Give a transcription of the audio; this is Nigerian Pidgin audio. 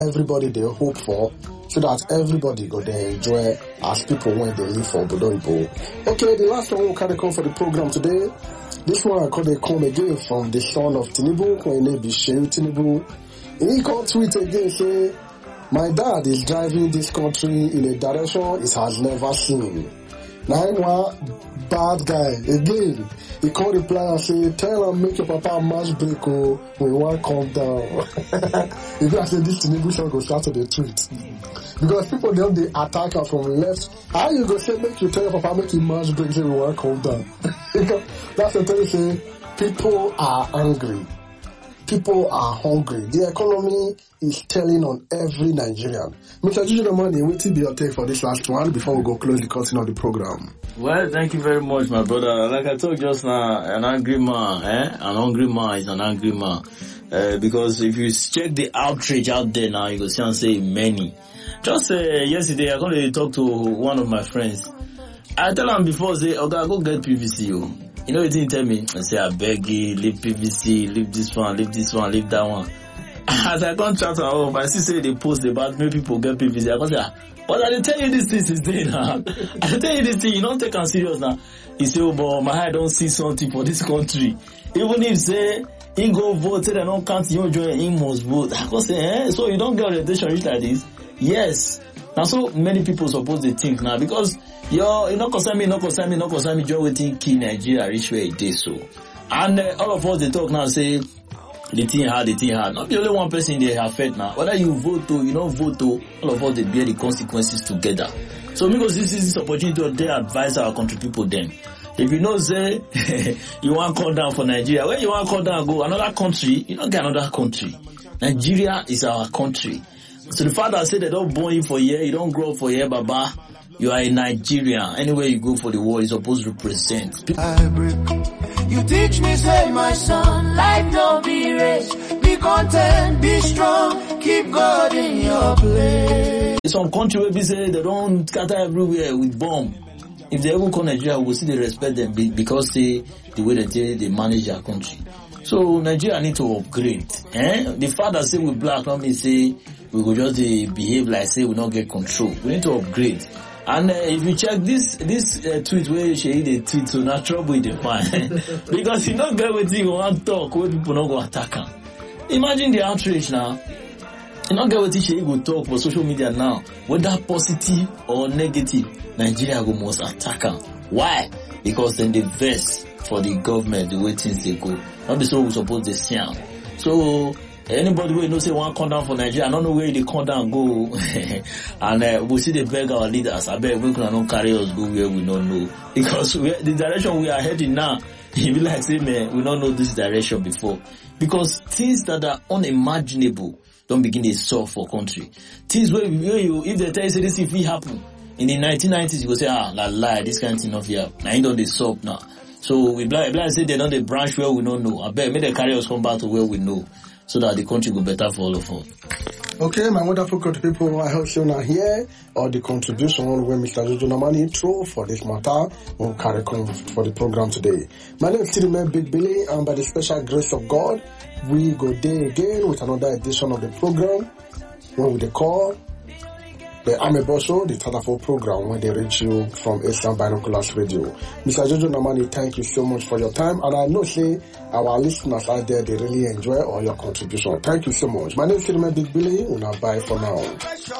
everybody they hope for, so that everybody go there enjoy as people when they live for Bodoibo. Okay, the last one will kind of come for the program today. This one I call they come again from the son of Tinubu, when they be Shehu Tinubu. He come tweet again say, my dad is driving this country in a direction it has never seen. Now one bad guy again. He called reply and say, tell him make your papa match break or we want calm down. If I say this Tinubu shall go start to the tweet. Because people they attack her from left. How you go say make you tell your papa make him match break say we want calm down? That's the thing you say. People are angry. People are hungry. The economy is telling on every Nigerian. Mr. Juju Damani, what will be your take for this last one before we go close the curtain of the program? Well, thank you very much, my brother. Like I told just now, an angry man, an hungry man is an angry man. Because if you check the outrage out there now, you go see and say many. Just yesterday, I got to talk to one of my friends. I tell him before, say, okay, go get PVC, yo. You know, he didn't tell me. I say, I beg you, leave PVC, leave this one, leave that one. As I come chat home, I see say they post about many people get PVC. I go say, but I didn't tell you this thing is there now. I didn't tell you this thing, you don't take them serious now. He say, oh, but my eye don't see something for this country. Even if say, he go vote, say they don't count, you join, he must vote. I go say, so you don't get orientation rich like this? Yes. Now so many people suppose they think now because you not concern me, join waiting key Nigeria reach where it is so. And all of us they talk now say the thing hard. Not the only one person they have fed now. Whether you vote or you don't vote or all of us they bear the consequences together. So because this is this opportunity to advise our country people then. If you know say you want to call down for Nigeria, when you want to call down go another country, you don't get another country. Nigeria is our country. So the father said they don't born you for a year, you don't grow up for a year, Baba. You are a Nigerian. Anywhere you go for the world, you're supposed to represent. You teach me, say my son, life don't be race. Be content, be strong, keep God in your place. Some country where we say they don't scatter everywhere with bomb. If they even come Nigeria, we'll see they respect them because they the way they manage their country. So Nigeria need to upgrade. The father say we black, not me say we go just behave like say we don't get control. We need to upgrade. And if you check this tweet where she the tweet, so not trouble with the find because you don't get what you want to talk where people not go attack him. Imagine the outrage now. You don't get what she go talk for social media now, whether positive or negative. Nigeria go must attack him. Why? Because then they vex for the government the way things they go. Not be so we suppose they see them. So anybody who knows say one come down for Nigeria, I don't know where they come down go. And we see they beg our leaders. I beg we can not carry us go where we don't know. Because the direction we are heading now, it be like say man, we don't know this direction before. Because things that are unimaginable don't begin to solve for country. Things where you if they tell you say this if it happen in the 1990s, you go say lie, this kind of thing not here. Now you don't they solve now. So we blind say they don't they branch where we don't know. I bet make the carriers come back to where we know, so that the country will be better for all of us. Okay, my wonderful country people, I hope you now hear all the contribution where Mr. Juju Damani throw for this matter will carry on for the program today. My name is Tidime Big Billy, and by the special grace of God, we go there again with another edition of the program when we call the Ameboso, the Tatafo program, when they reach you from Eastern Binoculars Radio. Mr. Jojo Namani, thank you so much for your time. And I know, say, our listeners out there, they really enjoy all your contribution. Thank you so much. My name is Tidime Big Billy. We'll now bye for now.